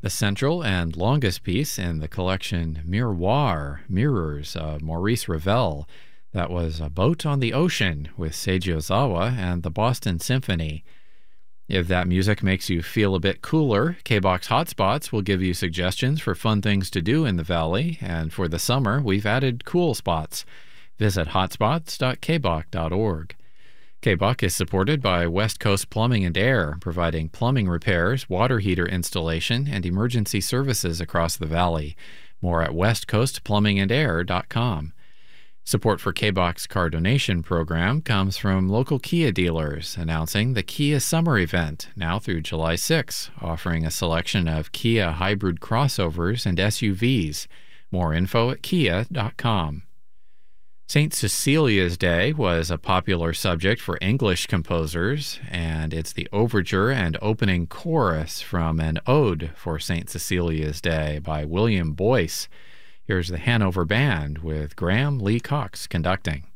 The central and longest piece in the collection Miroir, Mirrors, Maurice Ravel. That was A Boat on the Ocean with Seiji Ozawa and the Boston Symphony. If that music makes you feel a bit cooler, KBOX Hotspots will give you suggestions for fun things to do in the Valley, and for the summer, we've added cool spots. Visit hotspots.kbox.org. KBOX is supported by West Coast Plumbing and Air, providing plumbing repairs, water heater installation, and emergency services across the Valley. More at westcoastplumbingandair.com. Support for KBOX Car Donation Program comes from local Kia dealers, announcing the Kia Summer Event, now through July 6, offering a selection of Kia hybrid crossovers and SUVs. More info at kia.com. St. Cecilia's Day was a popular subject for English composers, and it's the overture and opening chorus from an ode for St. Cecilia's Day by William Boyce. Here's the Hanover Band with Graham Lee Cox conducting.